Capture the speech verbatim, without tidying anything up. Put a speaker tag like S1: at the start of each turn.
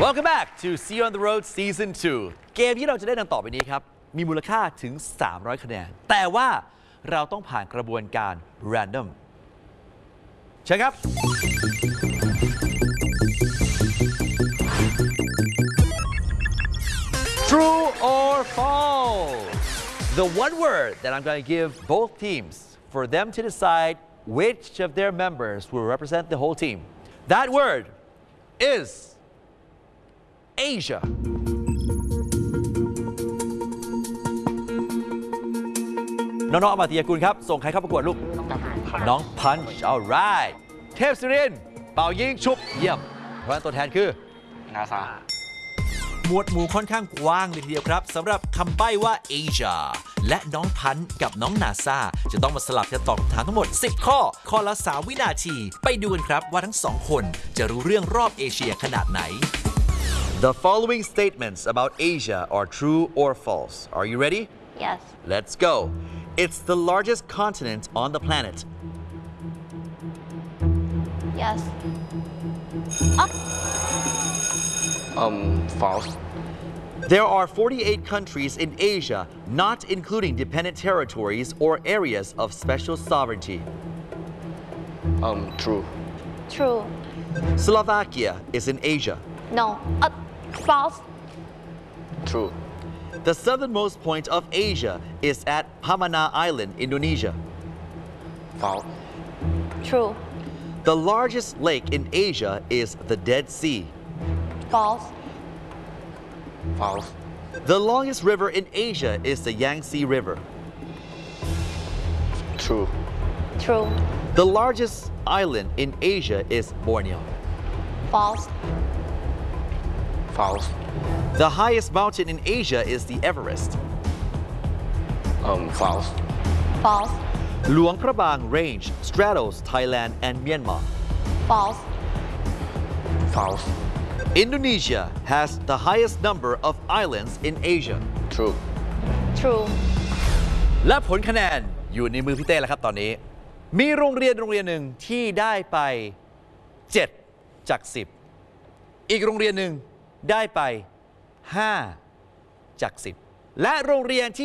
S1: Welcome back to See You on the Road Season ทู เกมที่เราจะได้นำต่อไปนี้ครับมีมูลค่าถึงสามร้อยคะแนนแต่ว่าเราต้องผ่านกระบวนการ Random เชิญครับ True or false The one word that I'm going to give both teams for them to decide which of their members will represent the whole team That word is Asia น้องๆอมาติยากุลครับส่งใครเข้าประกวดลูกน้องพันช์ alright เทพศิรินทร์เป่ายิงชุบเยี่ยมเพราะฉะนั้นตัวแทนคือนาซา
S2: หมวดหมู่ค่อนข้างกว้างเลยทีเดียวครับสำหรับคำใบ้ว่า Asia และน้องพันธ์กับน้องนาซาจะต้องมาสลับกันตอบคำถามทั้งหมดสิบข้อข้อละสามวินาทีไปดูกันครับว่าทั้งสองคนจะรู้เรื่องรอบเอเชียขนาดไหน
S1: The following statements about Asia are true or false. Are you ready?
S3: Yes.
S1: Let's go. It's the largest continent on the planet.
S3: Yes. Oh.
S4: Um, false.
S1: There are forty-eight countries in Asia, not including dependent territories or areas of special sovereignty.
S4: Um, true.
S3: True.
S1: Slovakia is in Asia.
S3: No. Uh, false.
S4: True.
S1: The southernmost point of Asia is at Pamana Island, Indonesia.
S4: False.
S3: True.
S1: The largest lake in Asia is the Dead Sea.
S3: False.
S4: False.
S1: The longest river in Asia is the Yangtze River.
S4: True.
S3: True.
S1: The largest island in Asia is Borneo.
S3: False.
S4: False.
S1: The highest mountain in Asia is the Everest.
S4: Um, false.
S3: False.
S1: Luang Prabang Range straddles Thailand and Myanmar.
S3: False.
S4: False.
S1: Indonesia has the highest number of islands in Asia.
S4: True.
S3: True.
S1: และผลคะแนนอยู่ในมือพี่เต้แล้วครับตอนนี้มีโรงเรียนโรงเรียนหนึ่งที่ได้ไปเจ็ดจากสิบอีกโรงเรียนหนึ่งได้ไปห้าจากสิบและโรงเรียนที่